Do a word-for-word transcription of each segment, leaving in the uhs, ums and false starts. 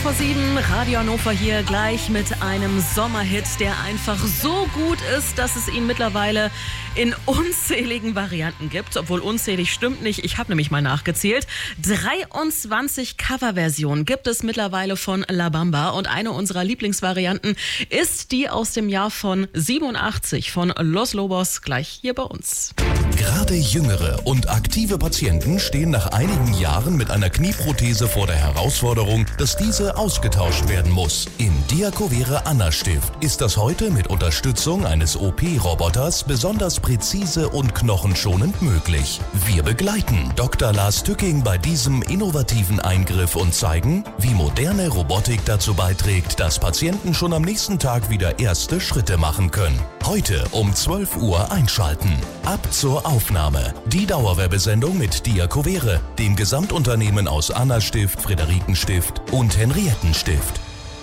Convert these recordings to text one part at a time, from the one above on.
vor sieben, Radio Hannover hier gleich mit einem Sommerhit, der einfach so gut ist, dass es ihn mittlerweile in unzähligen Varianten gibt. Obwohl unzählig stimmt nicht, ich habe nämlich mal nachgezählt. dreiundzwanzig Coverversionen gibt es mittlerweile von La Bamba und eine unserer Lieblingsvarianten ist die aus dem Jahr von siebenundachtzig von Los Lobos, gleich hier bei uns. Gerade jüngere und aktive Patienten stehen nach einigen Jahren mit einer Knieprothese vor der Herausforderung, dass diese ausgetauscht werden muss. Im Diakovere Anna Stift ist das heute mit Unterstützung eines O P-Roboters besonders präzise und knochenschonend möglich. Wir begleiten Doktor Lars Tücking bei diesem innovativen Eingriff und zeigen, wie moderne Robotik dazu beiträgt, dass Patienten schon am nächsten Tag wieder erste Schritte machen können. Heute um zwölf Uhr einschalten. Ab zur Aufnahme. Die Dauerwerbesendung mit Diakovere, dem Gesamtunternehmen aus Anna Stift, Friederikenstift und Henriettenstift.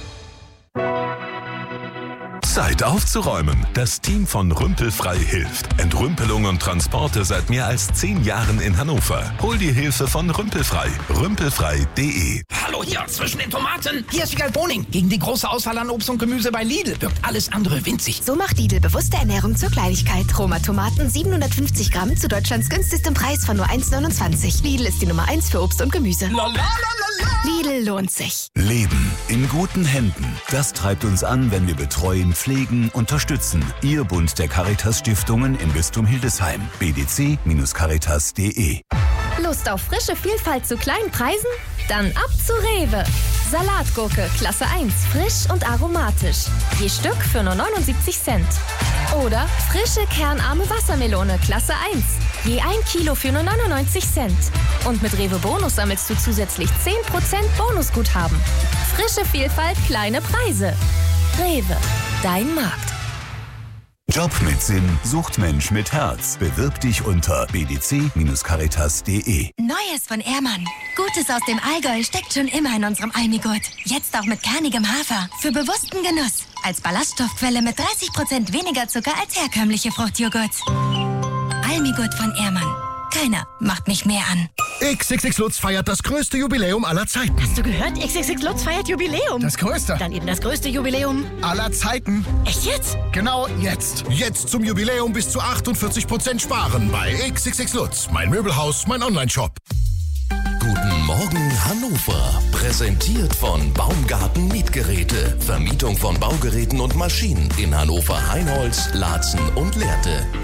Zeit aufzuräumen. Das Team von Rümpelfrei hilft. Entrümpelung und Transporte seit mehr als zehn Jahren in Hannover. Hol die Hilfe von Rümpelfrei. Rümpelfrei punkt de. Hallo hier zwischen den Tomaten. Hier ist Wiegald Boning. Gegen die große Auswahl an Obst und Gemüse bei Lidl wirkt alles andere winzig. So macht Lidl bewusste Ernährung zur Kleinigkeit. Roma Tomaten siebenhundertfünfzig Gramm zu Deutschlands günstigstem Preis von nur eins neunundzwanzig. Lidl ist die Nummer eins für Obst und Gemüse. Lidl lohnt sich. Leben in guten Händen. Das treibt uns an, wenn wir betreuen, pflegen, unterstützen. Ihr Bund der Caritas-Stiftungen im Bistum Hildesheim. b d c Bindestrich caritas punkt de. Lust auf frische Vielfalt zu kleinen Preisen? Dann ab zu Rewe. Salatgurke Klasse eins, frisch und aromatisch. Je Stück für nur neunundsiebzig Cent. Oder frische kernarme Wassermelone Klasse eins. Je ein Kilo für nur neunundneunzig Cent. Und mit Rewe Bonus sammelst du zusätzlich zehn Prozent Bonusguthaben. Frische Vielfalt, kleine Preise. Rewe, dein Markt. Job mit Sinn sucht Mensch mit Herz. Bewirb dich unter b d c Bindestrich caritas punkt de. Neues von Ehrmann. Gutes aus dem Allgäu steckt schon immer in unserem Almigurt. Jetzt auch mit kernigem Hafer. Für bewussten Genuss. Als Ballaststoffquelle mit dreißig Prozent weniger Zucker als herkömmliche Fruchtjoghurt. Almigurt von Ehrmann. Keiner macht mich mehr an. X X X Lutz feiert das größte Jubiläum aller Zeiten. Hast du gehört? X X X Lutz feiert Jubiläum. Das größte? Dann eben das größte Jubiläum aller Zeiten. Echt jetzt? Genau jetzt. Jetzt zum Jubiläum bis zu achtundvierzig Prozent sparen bei X X X Lutz. Mein Möbelhaus, mein Onlineshop. Guten Morgen Hannover. Präsentiert von Baumgarten Mietgeräte. Vermietung von Baugeräten und Maschinen in Hannover, Heinholz, Laatzen und Lehrte.